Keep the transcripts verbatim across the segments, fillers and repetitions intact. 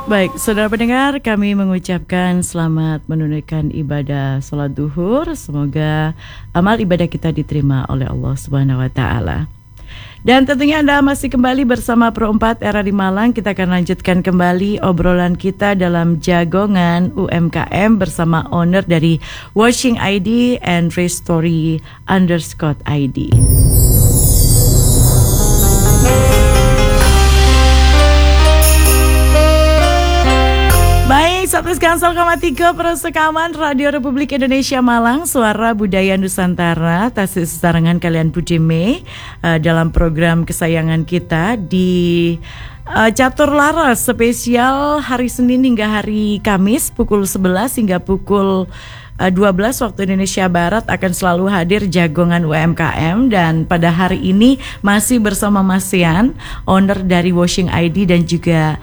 Baik, saudara pendengar, kami mengucapkan selamat menunaikan ibadah sholat duhur. Semoga amal ibadah kita diterima oleh Allah Subhanahu Wa Taala. Dan tentunya Anda masih kembali bersama Pro empat Era di Malang. Kita akan lanjutkan kembali obrolan kita dalam Jagongan U M K M bersama owner dari Washing I D and Restory underscore I D. Baik, seratus koma tiga Persekaman Radio Republik Indonesia Malang, Suara Budaya Nusantara. Tasis sarangan kalian Budime uh, dalam program kesayangan kita di uh, Catur Laras spesial hari Senin hingga hari Kamis pukul sebelas hingga pukul dua belas waktu Indonesia Barat akan selalu hadir Jagongan U M K M. Dan pada hari ini masih bersama Mas Sian, owner dari Washing I D dan juga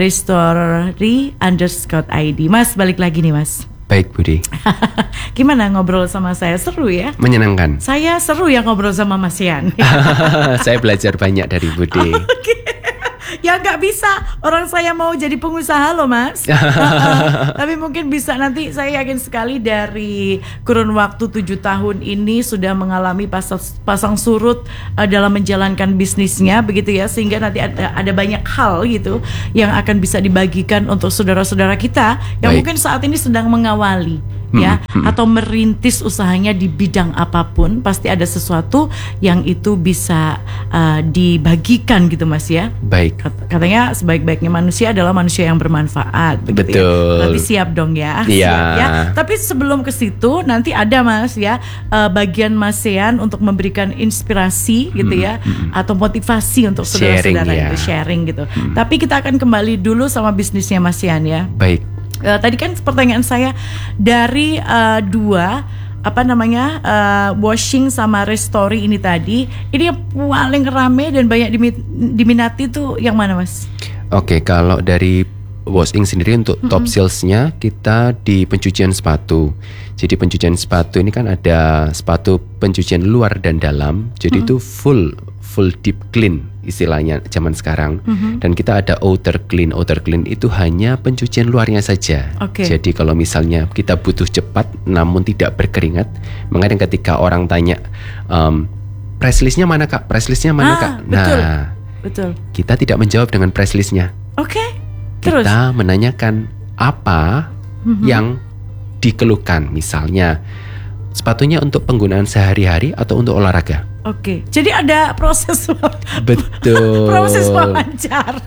Restory underscore I D. Mas, balik lagi nih Mas. Baik Budi. Gimana ngobrol sama saya? Seru ya? Menyenangkan. Saya seru ya ngobrol sama Mas Sian. Saya belajar banyak dari Budi. Oh, okay. Ya nggak bisa, orang saya mau jadi pengusaha loh Mas. uh-uh. Tapi mungkin bisa nanti, saya yakin sekali dari kurun waktu tujuh tahun ini sudah mengalami pasang, pasang surut uh, dalam menjalankan bisnisnya begitu ya. Sehingga nanti ada, ada banyak hal gitu yang akan bisa dibagikan untuk saudara-saudara kita yang Baik. mungkin saat ini sedang mengawali hmm, ya hmm. atau merintis usahanya di bidang apapun. Pasti ada sesuatu yang itu bisa uh, dibagikan gitu Mas ya. Baik. Katanya sebaik-baiknya manusia adalah manusia yang bermanfaat. Betul. Ya. Berarti siap dong ya. Iya. Siap, ya. Tapi sebelum ke situ nanti ada Mas ya uh, bagian Mas Sian untuk memberikan inspirasi gitu hmm, ya hmm. atau motivasi untuk saudara-saudara ya. itu sharing gitu. Hmm. Tapi kita akan kembali dulu sama bisnisnya Mas Sian ya. Baik. Uh, tadi kan pertanyaan saya dari uh, dua apa namanya uh, washing sama restory ini tadi, ini yang paling rame dan banyak diminati tuh yang mana Mas? Oke, kalau dari washing sendiri untuk mm-hmm. top salesnya kita di pencucian sepatu. Jadi pencucian sepatu ini kan ada sepatu pencucian luar dan dalam. Jadi mm-hmm. itu full full deep clean istilahnya zaman sekarang. Mm-hmm. Dan kita ada outer clean. Outer clean itu hanya pencucian luarnya saja. Okay. Jadi kalau misalnya kita butuh cepat namun tidak berkeringat, makanya ketika orang tanya um, press listnya mana kak? Press listnya mana ah, kak? Nah, betul, betul. Kita tidak menjawab dengan press listnya. Oke. Okay. Terus? Kita menanyakan apa mm-hmm. yang dikeluhkan. Misalnya sepatunya untuk penggunaan sehari-hari atau untuk olahraga. Oke, jadi ada proses. Betul. Proses wawancara.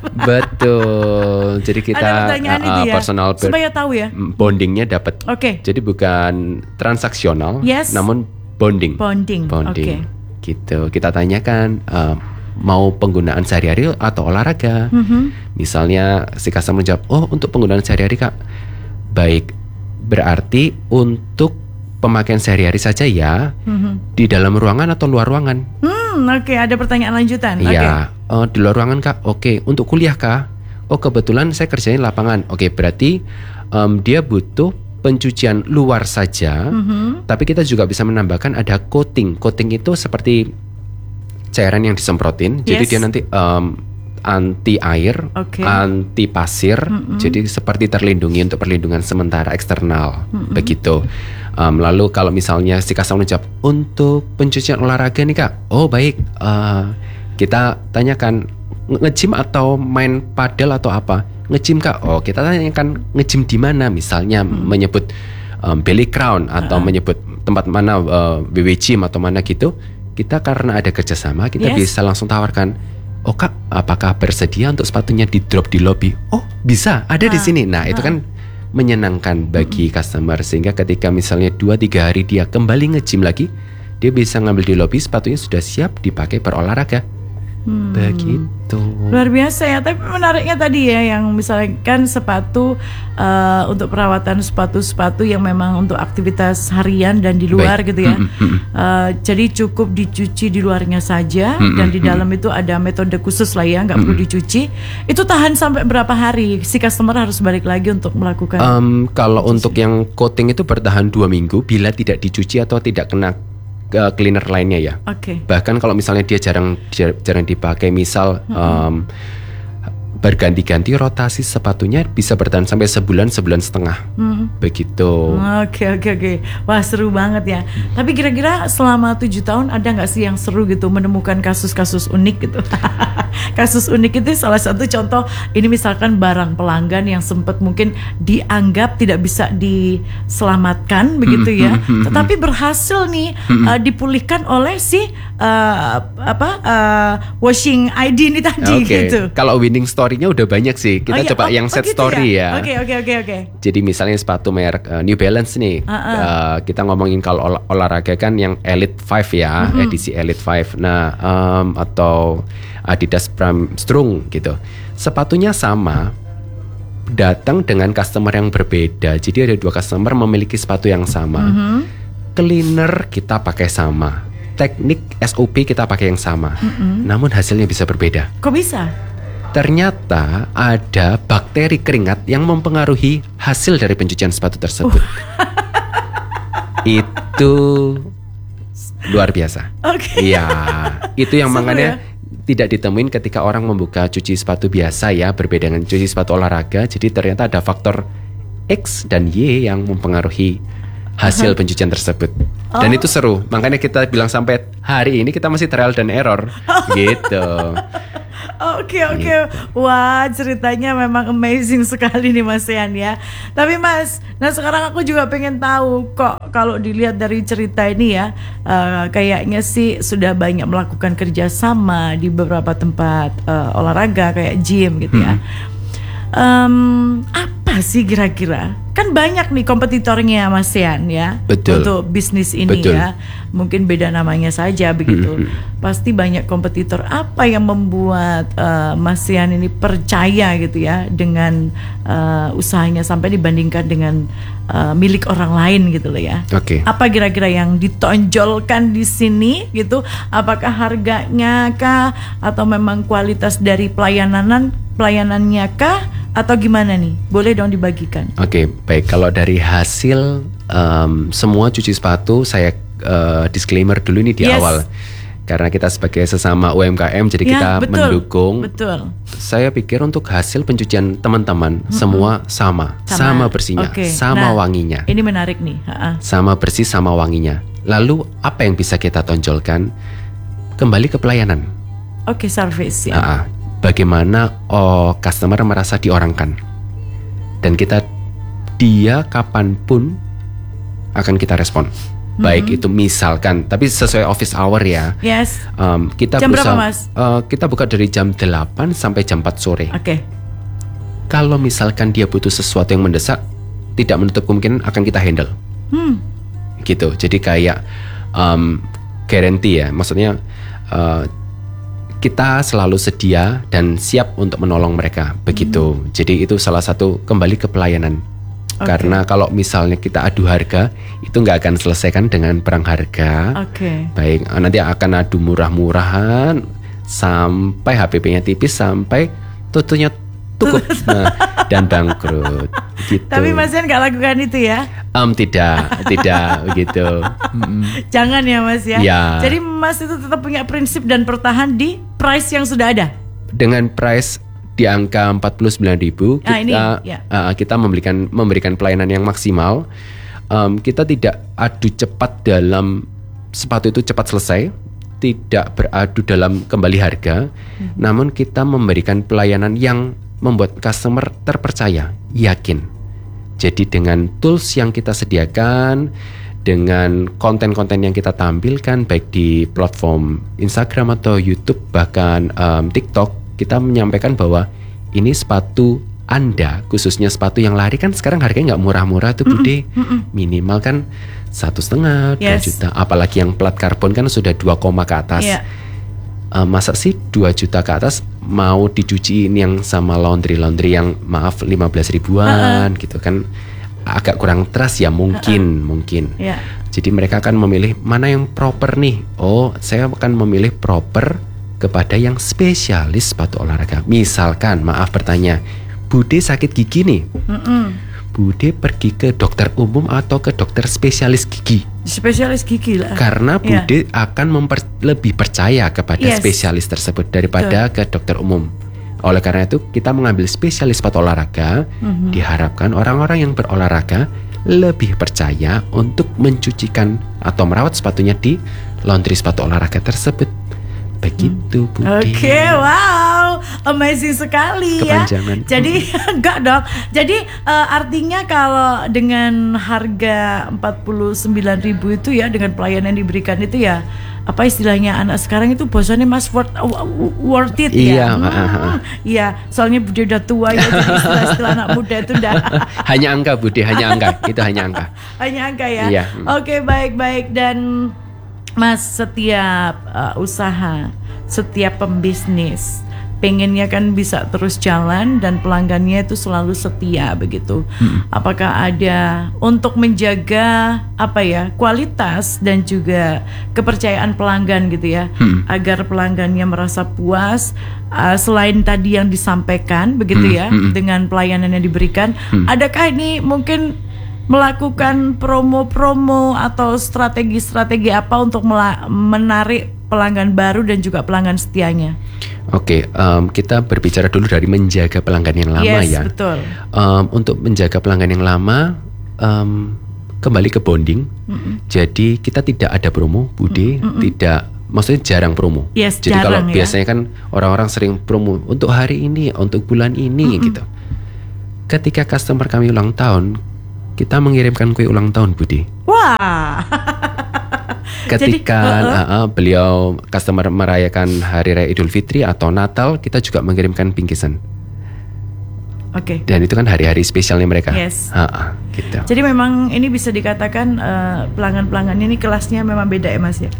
Betul. Jadi kita ada pertanyaan uh, itu ya, personal supaya tahu ya. Bondingnya dapat. Oke. Jadi bukan transaksional, yes. namun bonding. Bonding. Bonding. Okay. Gitu. Kita tanyakan uh, mau penggunaan sehari-hari atau olahraga. Mm-hmm. Misalnya si customer menjawab, oh untuk penggunaan sehari-hari kak. Baik, berarti untuk pemakaian sehari-hari saja ya, mm-hmm. di dalam ruangan atau luar ruangan? Hmm, oke, okay. Ada pertanyaan lanjutan. Iya, okay. oh, di luar ruangan kak. Oke, okay. Untuk kuliah kak? Oh kebetulan saya kerjain lapangan. Oke, okay, berarti um, dia butuh pencucian luar saja, mm-hmm. tapi kita juga bisa menambahkan ada coating. Coating itu seperti cairan yang disemprotin, yes. Jadi dia nanti um, anti air, okay. anti pasir, mm-hmm. jadi seperti terlindungi untuk perlindungan sementara eksternal, mm-hmm. begitu. Um, lalu kalau misalnya si customer menjawab untuk pencucian olahraga nih kak, oh baik, uh, kita tanyakan nge-gym atau main padel atau apa? Nge-gym kak, oh kita tanyakan nge-gym di mana? Misalnya mm-hmm. menyebut um, belly crown atau uh-uh. menyebut tempat mana uh, W W gym atau mana gitu. Kita karena ada kerjasama, kita yes. bisa langsung tawarkan, oh kak, apakah bersedia untuk sepatunya di drop di lobby? Oh bisa, ada ah. di sini. Nah itu ah. kan menyenangkan bagi mm-hmm. customer, sehingga ketika misalnya dua tiga hari dia kembali nge-gym lagi, dia bisa ngambil di lobby, sepatunya sudah siap dipakai berolahraga. Hmm. Begitu. Luar biasa ya. Tapi menariknya tadi ya, yang misalkan sepatu uh, untuk perawatan sepatu-sepatu yang memang untuk aktivitas harian dan di luar. Baik. Gitu ya. Mm-hmm. uh, Jadi cukup dicuci di luarnya saja, mm-hmm. dan di dalam itu ada metode khusus lah ya, nggak mm-hmm. perlu dicuci. Itu tahan sampai berapa hari? Si customer harus balik lagi untuk melakukan um, Kalau cuci. Untuk yang coating itu bertahan dua minggu bila tidak dicuci atau tidak kena cleaner lainnya ya. Okay. Bahkan kalau misalnya dia jarang jarang dipakai, misal mm-hmm. um, berganti-ganti rotasi sepatunya bisa bertahan sampai sebulan, sebulan setengah. Hmm. Begitu. Oke oke oke. Wah seru banget ya. Hmm. Tapi kira-kira selama tujuh tahun ada nggak sih yang seru gitu menemukan kasus-kasus unik gitu? Kasus unik itu salah satu contoh. Ini misalkan barang pelanggan yang sempat mungkin dianggap tidak bisa diselamatkan begitu ya, tetapi berhasil nih uh, dipulihkan oleh si uh, apa uh, washing I D ini tadi okay. gitu. Kalau winning story-nya udah banyak sih. Kita oh, coba oh, yang set oh gitu story ya. Oke oke oke oke. Jadi misalnya sepatu merek uh, New Balance nih. Uh-uh. Uh, kita ngomongin kalau ol- olahraga kan yang Elite lima ya, mm-hmm. edisi Elite lima. Nah, um, atau Adidas Prime Strung gitu. Sepatunya sama, datang dengan customer yang berbeda. Jadi ada dua customer memiliki sepatu yang sama. Mm-hmm. Cleaner kita pakai sama. Teknik S O P kita pakai yang sama. Mm-hmm. Namun hasilnya bisa berbeda. Kok bisa? Ternyata ada bakteri keringat yang mempengaruhi hasil dari pencucian sepatu tersebut. Uh. Itu luar biasa. Oke. Okay. Iya, itu yang Seru makanya ya? Tidak ditemuin ketika orang membuka cuci sepatu biasa ya, berbeda dengan cuci sepatu olahraga. Jadi ternyata ada faktor X dan Y yang mempengaruhi hasil uh-huh. pencucian tersebut. Oh. Dan itu seru. Makanya kita bilang sampai hari ini kita masih trial dan error. Gitu. Oke oke, okay. Wah ceritanya memang amazing sekali nih Mas Yan ya. Tapi Mas, nah sekarang aku juga pengen tahu kok kalau dilihat dari cerita ini ya, uh, kayaknya sih sudah banyak melakukan kerjasama di beberapa tempat uh, olahraga kayak gym gitu ya. Um, apa sih kira-kira? Kan banyak nih kompetitornya Mas Yan ya. Betul. Untuk bisnis ini. Betul. Ya. Mungkin beda namanya saja begitu. Mm-hmm. Pasti banyak kompetitor. Apa yang membuat uh, Mas Yan ini percaya gitu ya dengan uh, usahanya sampai dibandingkan dengan uh, milik orang lain gitu loh ya. Oke. Okay. Apa kira-kira yang ditonjolkan di sini gitu? Apakah harganya kah atau memang kualitas dari pelayanan pelayanannya kah? Atau gimana nih? Boleh dong dibagikan. Oke, okay, baik. Kalau dari hasil um, semua cuci sepatu saya uh, disclaimer dulu nih di yes. awal. Karena kita sebagai sesama U M K M jadi ya, kita betul, mendukung. Betul. Saya pikir untuk hasil pencucian teman-teman mm-hmm. semua sama, sama, sama bersihnya, okay. sama nah, wanginya. Ini menarik nih. Ha-ha. Sama bersih, sama wanginya. Lalu apa yang bisa kita tonjolkan? Kembali ke pelayanan. Oke, okay, service ya. Ha-ha. Bagaimana oh, customer merasa diorangkan. Dan kita, dia kapanpun akan kita respon. Mm-hmm. Baik itu misalkan, tapi sesuai office hour ya. Yes. Um, kita jam berusaha, berapa Mas? Uh, kita buka dari jam delapan sampai jam empat sore. Oke. Okay. Kalau misalkan dia butuh sesuatu yang mendesak, tidak menutup kemungkinan akan kita handle. Hmm. Gitu. Jadi kayak um, guarantee ya. Maksudnya uh, kita selalu sedia dan siap untuk menolong mereka. Begitu. Hmm. Jadi itu salah satu kembali ke pelayanan. Okay. Karena kalau misalnya kita adu harga, itu nggak akan selesaikan dengan perang harga. Okay. Baik, nanti akan adu murah-murahan sampai H P P-nya tipis, sampai tutupnya tutup nah, dan bangkrut. Gitu. Tapi Mas Yan nggak lakukan itu ya? Um, tidak, tidak begitu. Jangan ya Mas ya. ya. Jadi Mas itu tetap punya prinsip dan bertahan di price yang sudah ada. Dengan price di angka empat puluh sembilan ribu kita, nah, ini, ya. uh, kita memberikan memberikan pelayanan yang maksimal. Um, kita tidak adu cepat dalam sepatu itu cepat selesai, tidak beradu dalam kembali harga, hmm. namun kita memberikan pelayanan yang membuat customer terpercaya, yakin. Jadi dengan tools yang kita sediakan, dengan konten-konten yang kita tampilkan baik di platform Instagram atau YouTube bahkan um, TikTok, kita menyampaikan bahwa ini sepatu Anda, khususnya sepatu yang lari kan sekarang harganya nggak murah-murah tuh Bude, mm-mm. minimal kan satu setengah, dua juta, apalagi yang plat karbon kan sudah dua koma ke atas. Yeah. Uh, masa sih dua juta ke atas mau dicuciin yang sama laundry-laundry yang maaf lima belas ribuan uh-uh. gitu kan, agak kurang trust ya mungkin uh-uh. mungkin. Yeah. Jadi mereka akan memilih mana yang proper nih. Oh, saya akan memilih proper kepada yang spesialis sepatu olahraga. Misalkan, maaf bertanya, Bude sakit gigi nih. Mm-mm. Bude pergi ke dokter umum atau ke dokter spesialis gigi? Spesialis gigi lah. Karena Bude yeah. akan memper, lebih percaya kepada yes. spesialis tersebut daripada Betul. ke dokter umum. Oleh karena itu kita mengambil spesialis sepatu olahraga. Mm-hmm. Diharapkan orang-orang yang berolahraga lebih percaya untuk mencucikan atau merawat sepatunya di laundry sepatu olahraga tersebut. Begitu, Bu. Oke, okay, wow, amazing sekali ya. Jadi enggak dong. Jadi uh, artinya kalau dengan harga empat puluh sembilan ribu itu ya, dengan pelayanan yang diberikan itu ya, apa istilahnya anak sekarang itu bosannya Mas worth, worth it ya. Iya, hmm, iya, soalnya Bude udah tua ya, jadi istilah-istilah anak muda itu udah hanya angka, Bude, hanya angka. Itu hanya angka. Hanya angka ya. Iya. Oke, okay, baik-baik. Dan Mas, setiap uh, usaha, setiap pembisnis pengennya kan bisa terus jalan dan pelanggannya itu selalu setia begitu. Hmm. Apakah ada untuk menjaga apa ya, kualitas dan juga kepercayaan pelanggan gitu ya, hmm. agar pelanggannya merasa puas, uh, selain tadi yang disampaikan begitu hmm. ya, hmm. dengan pelayanan yang diberikan, hmm. adakah ini mungkin melakukan promo-promo atau strategi-strategi apa untuk menarik pelanggan baru dan juga pelanggan setianya? Oke, um, kita berbicara dulu dari menjaga pelanggan yang lama yes, ya. Betul. Um, untuk menjaga pelanggan yang lama, um, kembali ke bonding. Mm-hmm. Jadi kita tidak ada promo, Bude, mm-hmm. tidak, maksudnya jarang promo. Yes, jadi jarang, kalau ya? Biasanya kan orang-orang sering promo untuk hari ini, untuk bulan ini mm-hmm. gitu. Ketika customer kami ulang tahun, kita mengirimkan kue ulang tahun, Budi. Wah. Ketika Jadi, uh, uh. Uh, beliau customer merayakan Hari Raya Idul Fitri atau Natal, kita juga mengirimkan bingkisan. Oke. Okay. Dan itu kan hari-hari spesialnya mereka. Yes. Uh, uh, gitu. Jadi memang ini bisa dikatakan uh, pelanggan-pelanggannya ini kelasnya memang beda ya Mas ya.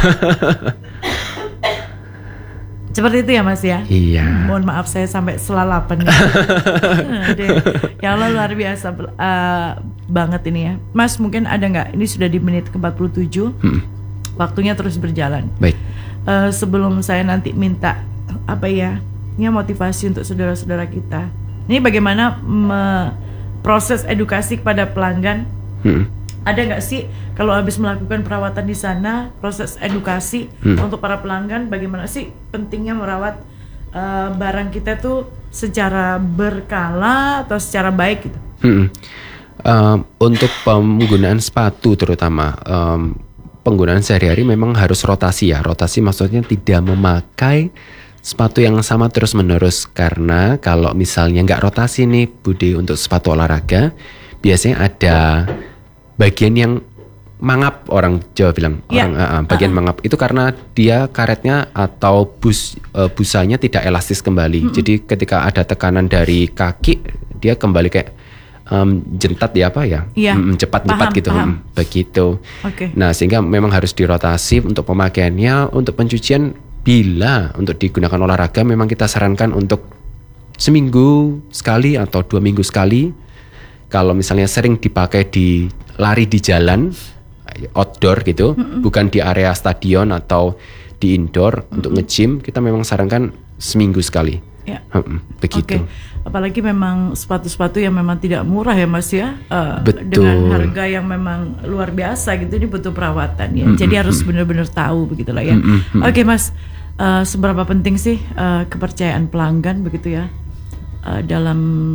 Seperti itu ya Mas ya. Iya. Mohon maaf saya sampai selalapan. Ya Allah, luar biasa uh, banget ini ya Mas. Mungkin ada nggak, ini sudah di menit ke empat puluh tujuh, hmm. waktunya terus berjalan. Baik. uh, Sebelum saya nanti minta apa ya, ini motivasi untuk saudara-saudara kita, ini bagaimana me- proses edukasi kepada pelanggan. hmm. Ada nggak sih kalau habis melakukan perawatan di sana, proses edukasi hmm. untuk para pelanggan, bagaimana sih pentingnya merawat uh, barang kita tuh secara berkala atau secara baik gitu? Hmm. Um, untuk penggunaan sepatu terutama, um, penggunaan sehari-hari memang harus rotasi ya. Rotasi maksudnya tidak memakai sepatu yang sama terus-menerus, karena kalau misalnya nggak rotasi nih, Bude, untuk sepatu olahraga, biasanya ada bagian yang mangap, orang Jawa bilang, ya. orang uh, bagian uh-uh. mangap itu karena dia karetnya atau bus uh, busanya tidak elastis kembali. Mm-hmm. Jadi ketika ada tekanan dari kaki, dia kembali kayak um, jentat ya apa ya, ya. Mm, cepat-cepat gitu, paham. Mm, begitu. Okay. Nah sehingga memang harus dirotasi untuk pemakaiannya. Untuk pencucian, bila untuk digunakan olahraga, memang kita sarankan untuk seminggu sekali atau dua minggu sekali. Kalau misalnya sering dipakai di lari di jalan, outdoor gitu, mm-mm. bukan di area stadion atau di indoor, mm-mm. untuk nge-gym, kita memang sarankan seminggu sekali. Ya. Hmm, begitu. Okay. Apalagi memang sepatu-sepatu yang memang tidak murah ya Mas ya, uh, Betul. dengan harga yang memang luar biasa gitu, ini butuh perawatan ya. Mm-mm. Jadi harus benar-benar tahu begitulah ya. Mm-mm. Oke okay, Mas, uh, seberapa penting sih uh, kepercayaan pelanggan begitu ya uh, dalam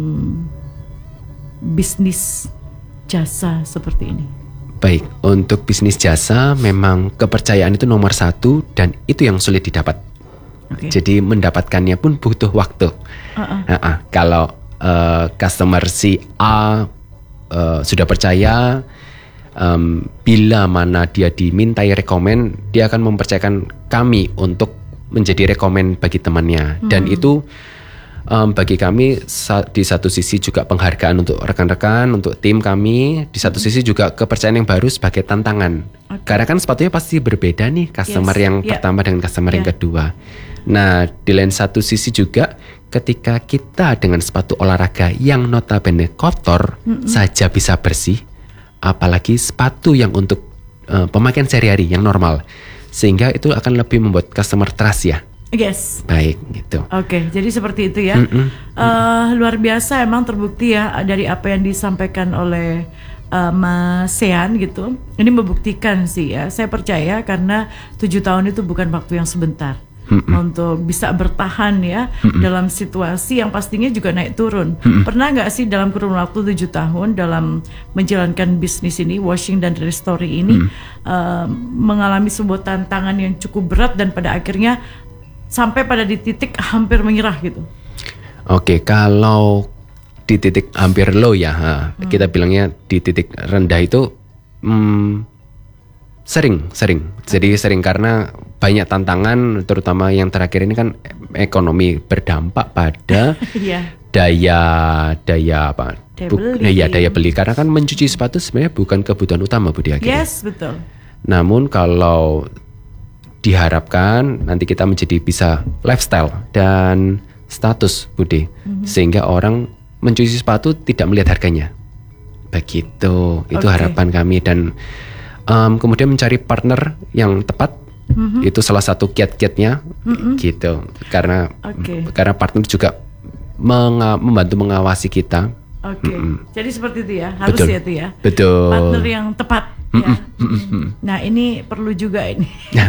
bisnis jasa seperti ini? Baik, untuk bisnis jasa memang kepercayaan itu nomor satu, dan itu yang sulit didapat. Okay. Jadi mendapatkannya pun butuh waktu. Uh-uh. Uh-uh. Kalau uh, customer si A uh, sudah percaya, um, bila mana dia dimintai rekomen, dia akan mempercayakan kami untuk menjadi rekomen bagi temannya. Hmm. Dan itu Um, bagi kami sa- di satu sisi juga penghargaan untuk rekan-rekan, untuk tim kami. Di satu sisi juga kepercayaan yang baru sebagai tantangan. Okay. Karena kan sepatunya pasti berbeda nih, customer yes. yang yeah. pertama dengan customer yeah. yang kedua. Nah, di lain satu sisi juga ketika kita dengan sepatu olahraga yang notabene kotor mm-hmm. saja bisa bersih, apalagi sepatu yang untuk uh, pemakaian sehari-hari yang normal, sehingga itu akan lebih membuat customer trust ya. Yes. Baik gitu. Oke, okay, jadi seperti itu ya. Mm-mm. Uh, luar biasa, emang terbukti ya dari apa yang disampaikan oleh uh, Mas Sean gitu. Ini membuktikan sih ya. Saya percaya karena tujuh tahun itu bukan waktu yang sebentar. mm-mm. untuk bisa bertahan ya mm-mm. dalam situasi yang pastinya juga naik turun. Mm-mm. Pernah nggak sih dalam kurun waktu tujuh tahun dalam menjalankan bisnis ini, washing dan restory ini, uh, mengalami sebuah tantangan yang cukup berat dan pada akhirnya sampai pada di titik hampir menyerah gitu? Oke, kalau di titik hampir low ya, ha, hmm. kita bilangnya di titik rendah itu hmm, sering, sering. Jadi sering karena banyak tantangan, terutama yang terakhir ini kan ekonomi berdampak pada yeah. daya daya apa? Daya Bu, beli. Ya daya beli karena kan mencuci sepatu sebenarnya bukan kebutuhan utama Budi akhirnya. Yes, betul. Namun kalau diharapkan nanti kita menjadi bisa lifestyle dan status Budi, mm-hmm. sehingga orang mencuci sepatu tidak melihat harganya. Begitu, itu okay. harapan kami dan um, kemudian mencari partner yang tepat, mm-hmm. itu salah satu kiat-kiatnya, mm-hmm. gitu. Karena okay. karena partner juga menga- membantu mengawasi kita. Oke, okay. mm-hmm. jadi seperti itu ya, harus Betul. ya itu ya. Betul. Partner yang tepat. Ya. Mm-mm. Nah ini perlu juga ini,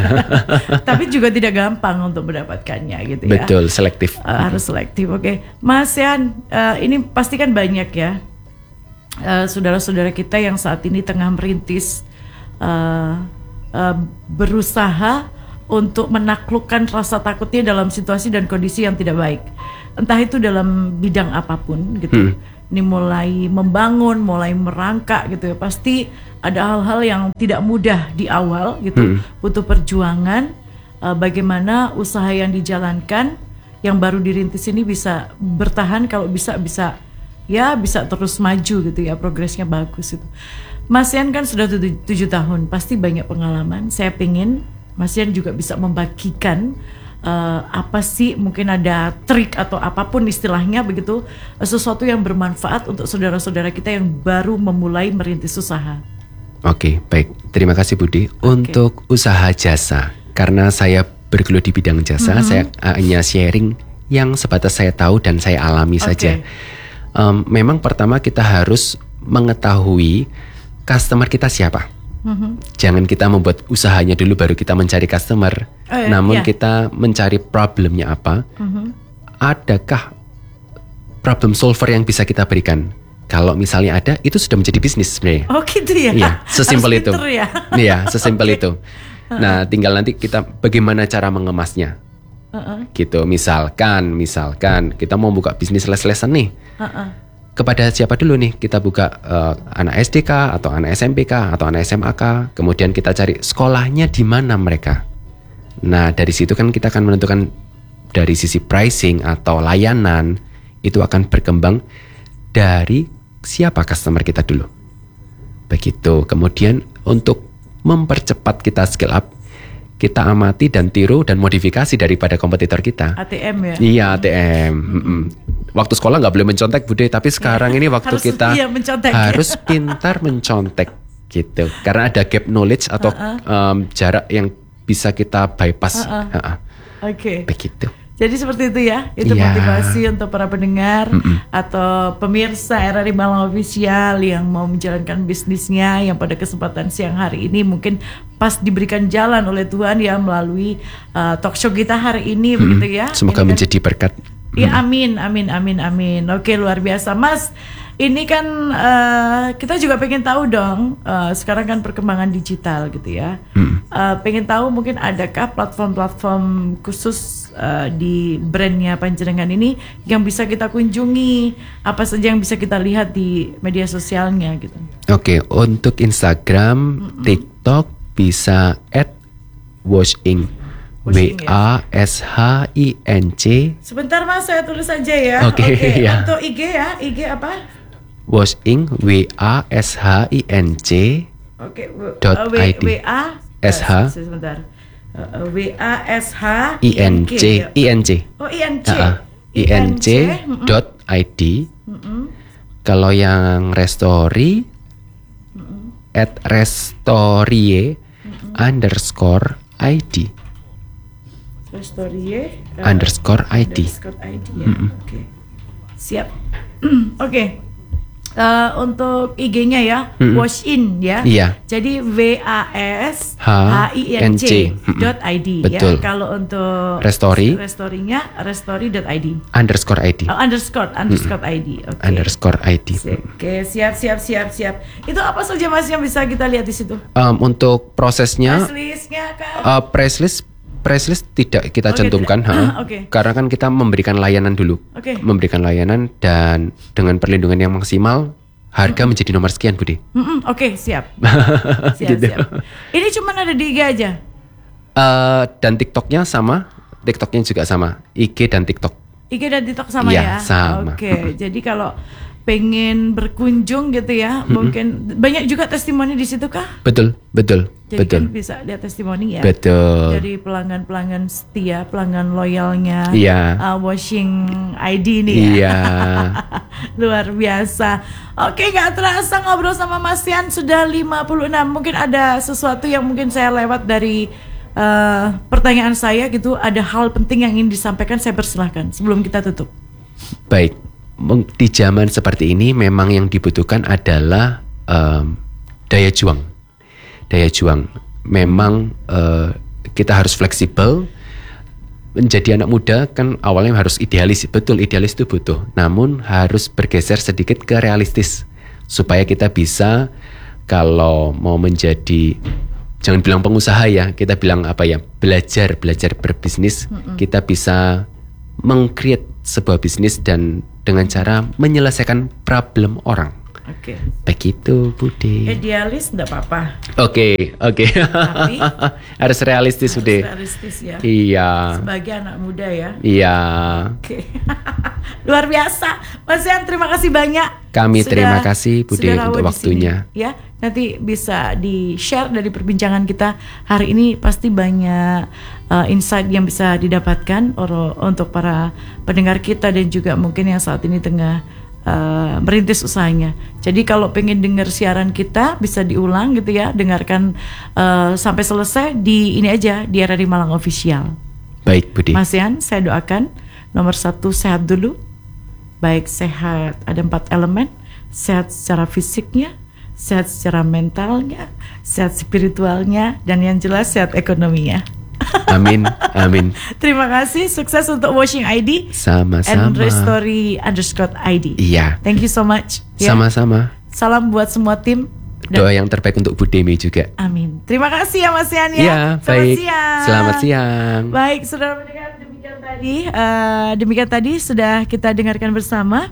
tapi juga tidak gampang untuk mendapatkannya gitu ya. Betul, selektif. Uh, harus selektif. Oke, okay. Mas Yan, uh, ini pasti kan banyak ya uh, saudara-saudara kita yang saat ini tengah merintis, uh, uh, berusaha untuk menaklukkan rasa takutnya dalam situasi dan kondisi yang tidak baik, entah itu dalam bidang apapun gitu. Hmm. Ini mulai membangun, mulai merangkak gitu ya. Pasti ada hal-hal yang tidak mudah di awal gitu. Hmm. Butuh perjuangan. Uh, bagaimana usaha yang dijalankan, yang baru dirintis ini bisa bertahan, kalau bisa bisa ya bisa terus maju gitu ya. Progresnya bagus itu. Mas Yan kan sudah tujuh, tujuh tahun, pasti banyak pengalaman. Saya pengen Mas Yan juga bisa membagikan. Uh, apa sih mungkin ada trik atau apapun istilahnya begitu, uh, sesuatu yang bermanfaat untuk saudara-saudara kita yang baru memulai merintis usaha. Oke, baik. Terima kasih Budi. Okay. Untuk usaha jasa, karena saya bergelut di bidang jasa, mm-hmm. saya hanya sharing yang sebatas saya tahu dan saya alami okay. saja. Um, memang pertama kita harus mengetahui customer kita siapa. Mm-hmm. Jangan kita membuat usahanya dulu baru kita mencari customer. Oh, ya, namun ya. Kita mencari problemnya apa. Mm-hmm. Adakah problem solver yang bisa kita berikan? Kalau misalnya ada, itu sudah menjadi bisnis sebenarnya. Oh gitu ya? Iya, sesimpel itu. Ya? Iya, sesimpel okay. itu. Nah, tinggal nanti kita bagaimana cara mengemasnya. Uh-uh. Gitu, misalkan, misalkan kita mau buka bisnis les-lesan nih. Uh-uh. Kepada siapa dulu nih kita buka, uh, anak S D K atau anak S M P K atau anak S M A K, kemudian kita cari sekolahnya di mana mereka. Nah dari situ kan kita akan menentukan dari sisi pricing atau layanan, itu akan berkembang dari siapa customer kita dulu. Begitu. Kemudian untuk mempercepat kita scale up, kita amati dan tiru dan modifikasi daripada kompetitor kita. A T M ya? Iya, A T M. Mm-mm. Waktu sekolah nggak boleh mencontek Bude, tapi sekarang ini waktu harus, kita iya, mencontek, harus ya. pintar mencontek gitu. Karena ada gap knowledge atau uh-uh. um, jarak yang bisa kita bypass. Uh-uh. Uh-uh. Oke. Okay. Begitu. Jadi seperti itu ya, itu yeah. motivasi untuk para pendengar Mm-mm. atau pemirsa R R I Malang Official yang mau menjalankan bisnisnya, yang pada kesempatan siang hari ini mungkin pas diberikan jalan oleh Tuhan ya melalui uh, talk show kita hari ini, Mm-mm. begitu ya. Semoga ini menjadi kan, berkat. Ya amin, amin, amin, amin. Oke, luar biasa Mas. Ini kan uh, kita juga pengen tahu dong, uh, sekarang kan perkembangan digital gitu ya. Hmm. Uh, pengen tahu mungkin adakah platform-platform khusus uh, di brandnya Panjenengan ini yang bisa kita kunjungi, apa saja yang bisa kita lihat di media sosialnya gitu. Oke, untuk Instagram, Mm-mm. TikTok bisa at washing. W A S H I N C. Sebentar Mas, saya tulis saja ya. Oke, okay, okay, ya. Untuk I G ya, I G apa? Washing W A S H I N C. Oke, dot W I D. W A S H. Sebentar. Uh, W A S H I N C. I N C. Oh, I N C. Uh, I N C. dot I D. Kalau yang restory at restorie underscore I D. Restorie uh, underscore I D. Underscore I D ya. Mm-hmm. Oke. Okay. Siap. Oke. Okay. Uh, untuk I G-nya ya, mm-hmm. wash in ya. Iya. Jadi W A S H I N C dot I D ya. Kalau untuk Restory, Restory-nya restory dot I D. Underscore I D. Oh, underscore underscore mm-hmm. I D. Oke. Okay. Underscore I D. Oke, okay, siap siap siap siap. Itu apa saja Mas yang bisa kita lihat di situ? Um, untuk prosesnya. Press list-nya kan? Uh, press list Press list tidak kita okay, cantumkan, tidak. Okay. Karena kan kita memberikan layanan dulu, okay. memberikan layanan dan dengan perlindungan yang maksimal, harga mm-hmm. menjadi nomor sekian, Budi. Mm-hmm. Oke, okay, siap. siap, gitu. siap. Ini cuma ada di I G aja. Uh, dan TikToknya sama, TikToknya juga sama, I G dan TikTok. I G dan TikTok sama ya? ya. Sama. Oke, okay. Jadi kalau pengen berkunjung gitu ya, mm-hmm. mungkin banyak juga testimoni di situ kah? Betul, betul. Jadi betul. Kan bisa lihat testimoni ya. Betul. Dari pelanggan-pelanggan setia, pelanggan loyalnya. Iya. Uh, washing I D nih ya. Iya. Luar biasa. Oke, nggak terasa ngobrol sama Mas Sian sudah lima puluh enam. Mungkin ada sesuatu yang mungkin saya lewat dari uh, pertanyaan saya gitu. Ada hal penting yang ingin disampaikan, saya persilahkan sebelum kita tutup. Baik. Di zaman seperti ini memang yang dibutuhkan adalah um, daya juang. Daya juang. Memang uh, kita harus fleksibel. Menjadi anak muda kan awalnya harus idealis. Betul, idealis itu butuh. Namun harus bergeser sedikit ke realistis. Supaya kita bisa, kalau mau menjadi, jangan bilang pengusaha ya, kita bilang apa ya, belajar, belajar berbisnis. Mm-mm. Kita bisa meng-create sebuah bisnis dan dengan cara menyelesaikan problem orang. Oke. Okay. Begitu, Budi. Idealis enggak apa-apa. Oke, okay, oke. Okay. Tapi harus realistis, Budi. Harus realistis ya. Iya. Sebagai anak muda ya. Iya. Oke. Okay. Luar biasa. Mas Sian, terima kasih banyak. Kami sudah, terima kasih, Budi, untuk waktunya. Ya, nanti bisa di-share dari perbincangan kita hari ini, pasti banyak uh, insight yang bisa didapatkan or, untuk para pendengar kita dan juga mungkin yang saat ini tengah Uh, merintis usahanya. Jadi kalau pengen dengar siaran kita bisa diulang gitu ya, dengarkan uh, sampai selesai di ini aja di R R I Malang Official. Baik, Budi. Mas Sian, saya doakan nomor satu sehat dulu. Baik sehat, ada empat elemen. Sehat secara fisiknya, sehat secara mentalnya, sehat spiritualnya, dan yang jelas sehat ekonominya. Amin, amin. Terima kasih, sukses untuk Washing I D. Sama-sama. And Restory underscore I D. Iya. Thank you so much. Sama-sama. Ya. Salam buat semua tim. Doa yang terbaik untuk Bu Demi juga. Amin. Terima kasih ya Mas Sian ya. Iya, baik. Selamat siang. Selamat siang. Baik, saudara pendengar, demikian tadi, uh, demikian tadi sudah kita dengarkan bersama.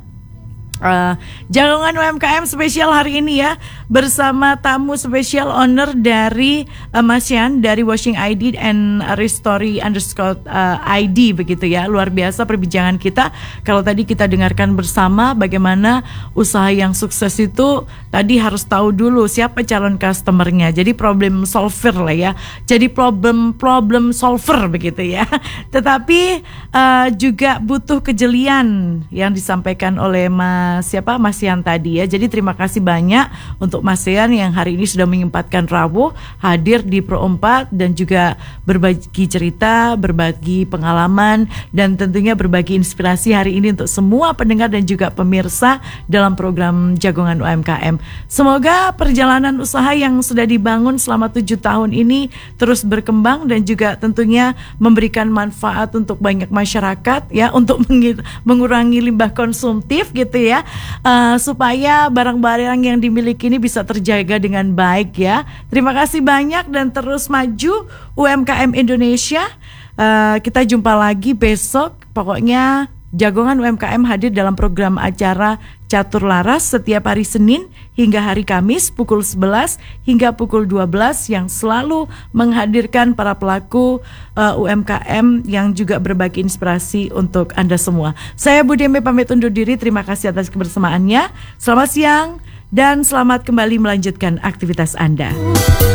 Uh, Jagongan U M K M spesial hari ini ya, bersama tamu spesial owner dari uh, Mas Sian dari Washing I D and Restory underscore uh, I D begitu ya. Luar biasa perbincangan kita. Kalau tadi kita dengarkan bersama bagaimana usaha yang sukses itu tadi harus tahu dulu siapa calon customernya. Jadi problem solver lah ya. Jadi problem problem solver begitu ya. Tetapi uh, juga butuh kejelian yang disampaikan oleh Mas siapa Mas Sian tadi ya. Jadi terima kasih banyak untuk Mas Sian yang hari ini sudah menyempatkan rawuh hadir di Pro empat dan juga berbagi cerita, berbagi pengalaman dan tentunya berbagi inspirasi hari ini untuk semua pendengar dan juga pemirsa dalam program Jagongan U M K M. Semoga perjalanan usaha yang sudah dibangun selama tujuh tahun ini terus berkembang dan juga tentunya memberikan manfaat untuk banyak masyarakat ya, untuk mengurangi limbah konsumtif gitu ya. Uh, supaya barang-barang yang dimiliki ini bisa terjaga dengan baik ya. Terima kasih banyak dan terus maju U M K M Indonesia. Uh, kita jumpa lagi besok. Pokoknya Jagongan U M K M hadir dalam program acara Catur Laras setiap hari Senin hingga hari Kamis pukul sebelas hingga pukul dua belas yang selalu menghadirkan para pelaku uh, U M K M yang juga berbagi inspirasi untuk Anda semua. Saya Bu Demi pamit undur diri. Terima kasih atas kebersamaannya. Selamat siang dan selamat kembali melanjutkan aktivitas Anda.